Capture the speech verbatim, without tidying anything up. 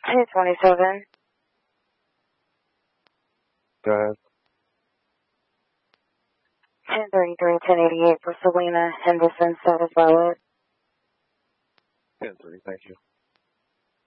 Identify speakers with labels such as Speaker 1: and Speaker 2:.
Speaker 1: two twenty-seven.
Speaker 2: Go ahead.
Speaker 1: ten thirty-three, ten eighty-eight for Selena Henderson, status valid.
Speaker 2: ten three, thank you.